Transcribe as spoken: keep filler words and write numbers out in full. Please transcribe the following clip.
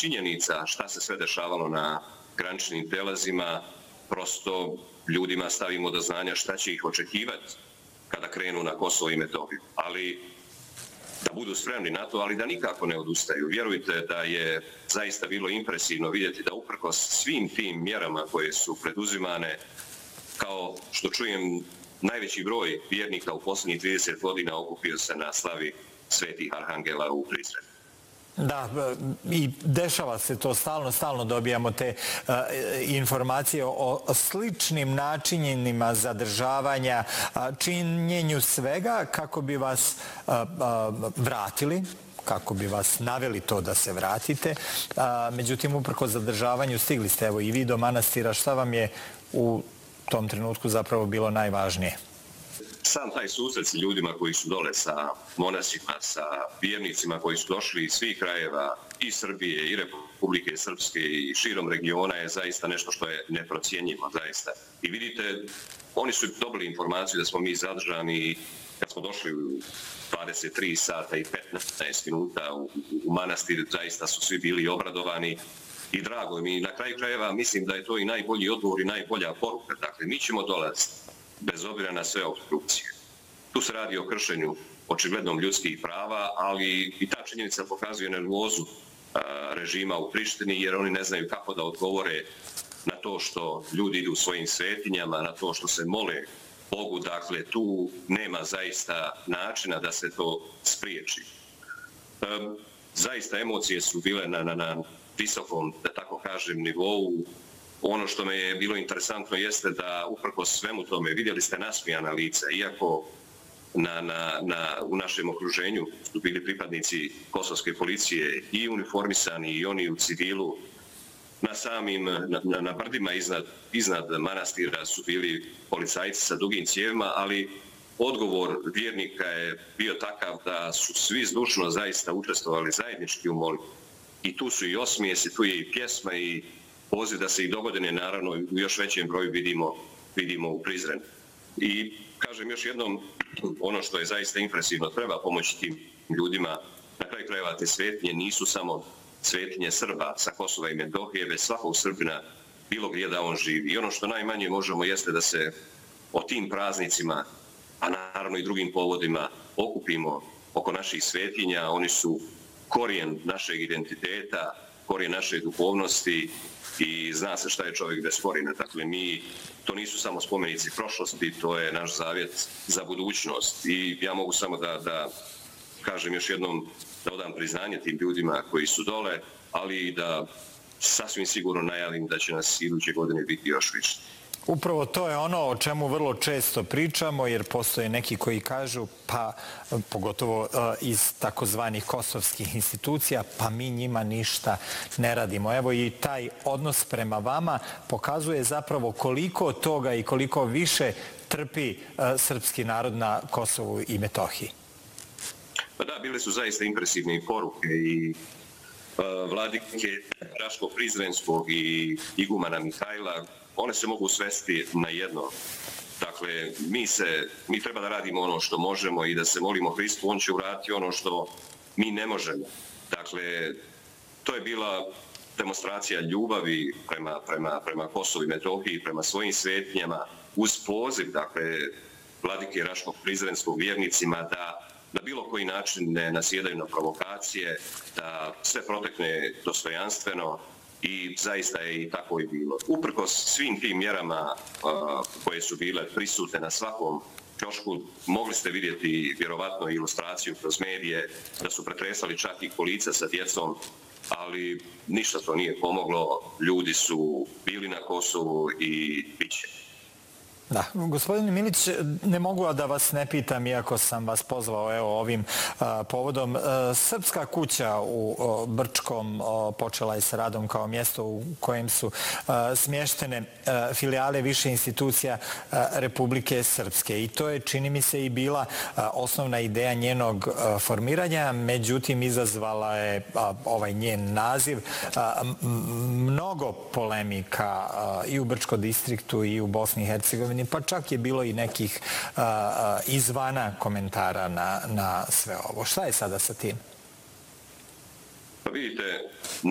činjenica šta se sve dešavalo na graničnim prelazima, prosto ljudima stavimo do znanja šta će ih očekivati kada krenu na Kosovo i Metohiju. Ali da budu spremni na to, ali da nikako ne odustaju. Vjerujte da je zaista bilo impresivno vidjeti da uprkos svim tim mjerama koje su preduzimane, kao što čujem, najveći broj vjernika u posljednjih trideset godina okupio se na slavi Svetih Arhangela u Prizrenu. Da, i dešava se to stalno, stalno dobijamo te uh, informacije o, o sličnim načinjenima zadržavanja, uh, činjenju svega kako bi vas uh, uh, vratili, kako bi vas naveli to da se vratite. Uh, međutim, uprko zadržavanju stigli ste evo i vi do manastira. Šta vam je u tom trenutku zapravo bilo najvažnije? Sam taj susret s ljudima koji su dole, sa monasima, sa vjernicima koji su došli iz svih krajeva i Srbije i Republike Srpske i širom regiona je zaista nešto što je neprocijenjivo, zaista. I vidite, oni su dobili informaciju da smo mi zadržani kad smo došli u dvadeset tri sata i petnaest minuta u, u manastir, zaista su svi bili obradovani i drago mi. Na kraju krajeva mislim da je to i najbolji odgovor i najbolja poruka. Dakle, mi ćemo dolaziti bez obzira na sve opstrukcije. Tu se radi o kršenju očiglednom ljudskih prava, ali i ta činjenica pokazuje nervozu režima u Prištini, jer oni ne znaju kako da odgovore na to što ljudi idu svojim svetinjama, na to što se mole Bogu. Dakle, tu nema zaista načina da se to spriječi. Zaista emocije su bile na, na, na visokom, da tako kažem, nivou. Ono što me je bilo interesantno jeste da uprkos svemu tome vidjeli ste nasmijana lica, iako na, na, na, u našem okruženju su bili pripadnici kosovske policije i uniformisani i oni u civilu. Na samim, na, na, na brdima iznad, iznad manastira su bili policajci sa dugim cijevima, ali odgovor vjernika je bio takav da su svi zdušno zaista učestvovali zajednički u molitvi. I tu su i osmijesi, tu je i pjesma i poziv da se i dogodine, naravno, u još većem broju vidimo, vidimo u Prizrenu. I kažem još jednom, ono što je zaista impresivno, treba pomoći tim ljudima. Na kraju krajeva te svetinje nisu samo svetinje Srba sa Kosova i Metohije, već svakog Srbina bilo gdje da on živi. I ono što najmanje možemo jeste da se o tim praznicima, a naravno i drugim povodima, okupimo oko naših svetinja. Oni su korijen našeg identiteta, korijen naše duhovnosti i zna se šta je čovjek bez korijena. Dakle, mi, to nisu samo spomenici prošlosti, to je naš zavjet za budućnost. I ja mogu samo da, da kažem još jednom, da odam priznanje tim ljudima koji su dole, ali i da sasvim sigurno najavim da će nas iduće godine biti još više. Upravo to je ono o čemu vrlo često pričamo, jer postoje neki koji kažu, pa pogotovo iz takozvanih kosovskih institucija, pa mi njima ništa ne radimo. Evo i taj odnos prema vama pokazuje zapravo koliko toga i koliko više trpi srpski narod na Kosovu i Metohiji. Pa da, bile su zaista impresivne poruke i vladike Raško-Prizrenskog i igumana Mihajla. One se mogu svesti na jedno. Dakle, mi, se, mi treba da radimo ono što možemo i da se molimo Hristu, on će uraditi ono što mi ne možemo. Dakle, to je bila demonstracija ljubavi prema, prema, prema Kosovu i Metohiji, prema svojim svetinjama, uz poziv, dakle, vladike Raškog-Prizrenskog vjernicima da na bilo koji način ne nasjedaju na provokacije, da sve protekne dostojanstveno. I zaista je i tako i bilo. Uprkos svim tim mjerama uh, koje su bile prisutne na svakom ćošku, mogli ste vidjeti vjerovatno ilustraciju kroz medije da su pretresali čak i kolica sa djecom, ali ništa to nije pomoglo. Ljudi su bili na Kosovu i bit će. Da, gospodine Milić, ne mogu da vas ne pitam, iako sam vas pozvao evo, ovim a, povodom. A, Srpska kuća u o, Brčkom o, počela je sa radom kao mjesto u kojem su a, smještene a, filijale više institucija a, Republike Srpske. I to je, čini mi se, i bila a, osnovna ideja njenog a, formiranja, međutim, izazvala je a, ovaj njen naziv. A, m, mnogo polemika a, i u Brčkom distriktu i u Bosni i Hercegovini, pa čak je bilo i nekih a, a, izvana komentara na, na sve ovo. Šta je sada sa tim? Pa vidite,